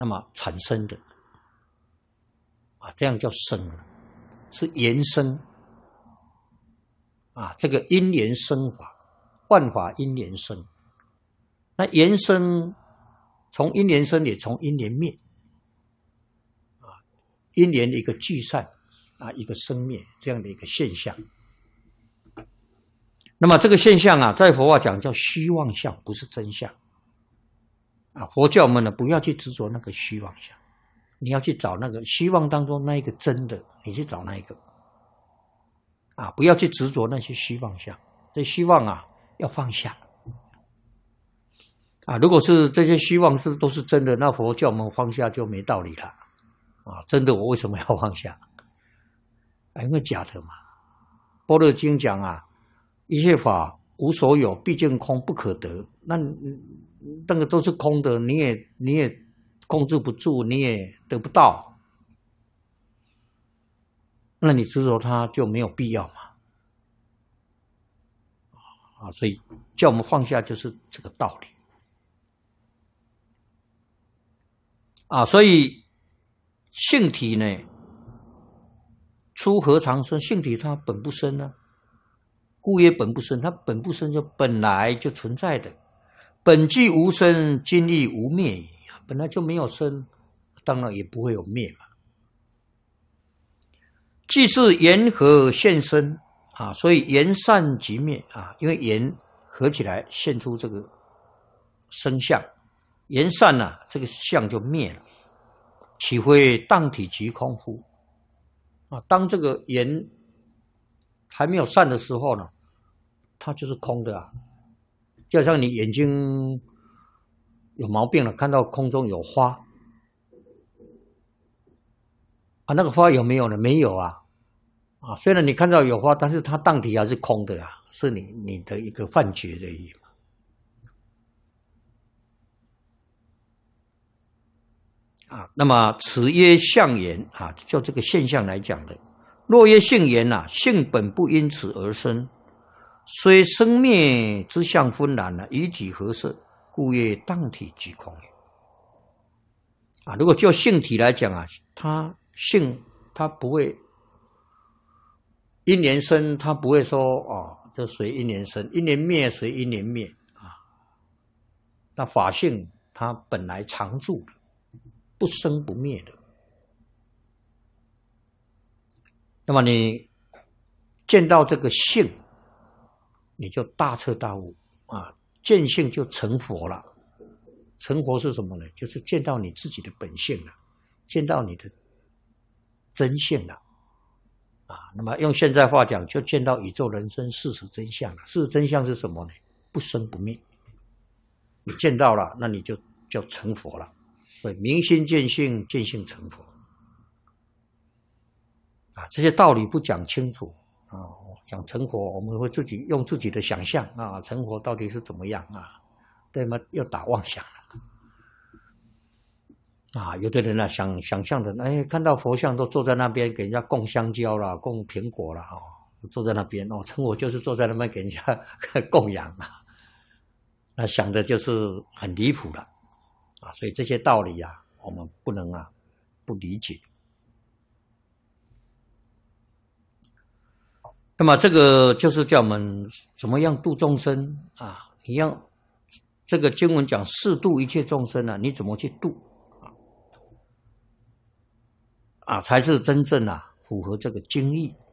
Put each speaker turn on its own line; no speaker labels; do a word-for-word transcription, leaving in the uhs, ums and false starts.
那么产生的啊，这样叫生，是缘生啊，这个因缘生法，万法因缘生。那缘生从因缘生也从因缘灭啊，因缘的一个聚散啊，一个生灭这样的一个现象。那么这个现象啊，在佛法讲叫虚妄相，不是真相啊。佛教我们呢，不要去执着那个虚妄相，你要去找那个虚妄当中那一个真的，你去找那一个啊，不要去执着那些虚妄相。这虚妄啊，要放下啊。如果是这些虚妄是都是真的，那佛教我们放下就没道理了啊。真的，我为什么要放下？啊，因为假的嘛。般若经讲啊，一切法无所有，毕竟空，不可得。那那个都是空的，你也你也控制不住，你也得不到。那你执着它就没有必要嘛。啊，所以叫我们放下就是这个道理。啊，所以性体呢，出何常生？性体它本不生呢、啊。故曰本不生，它本不生就本来就存在的，本既无生，今亦无灭，本来就没有生，当然也不会有灭嘛。既是缘合现生啊，所以缘散即灭啊，因为缘合起来现出这个生相，缘散了、啊，这个相就灭了，岂非当体即空乎？啊，当这个缘还没有散的时候呢，它就是空的啊。就好像你眼睛有毛病了，看到空中有花啊，那个花有没有呢？没有啊。啊，虽然你看到有花，但是它当体还是空的啊，是你你的一个幻觉而已嘛。啊，那么此曰相缘啊，就这个现象来讲的。若曰性缘啊，性本不因此而生，虽生灭之相分然啊，与体合摄，故曰当体即空啊。如果就性体来讲啊，它性它不会因缘生，它不会说哦，这随因缘生，因缘灭随因缘灭啊。那法性它本来常住的，不生不灭的。那么你见到这个性，你就大彻大悟啊！见性就成佛了。成佛是什么呢？就是见到你自己的本性了，见到你的真性了啊！那么用现在话讲，就见到宇宙人生事实真相了。事实真相是什么呢？不生不灭。你见到了，那你就叫成佛了。所以明心见性，见性成佛。啊，这些道理不讲清楚啊，讲成佛，我们会自己用自己的想象啊，成佛到底是怎么样啊？对吗？又打妄想了啊！有的人呢、啊，想想象的，哎，看到佛像都坐在那边给人家供香蕉啦、供苹果啦，哦，坐在那边哦，成佛就是坐在那边给人家供养啊，那想的就是很离谱了啊！所以这些道理啊，我们不能啊不理解。那么这个就是叫我们怎么样度众生啊？你要这个经文讲四度一切众生啊，你怎么去度啊？啊，才是真正啊符合这个经义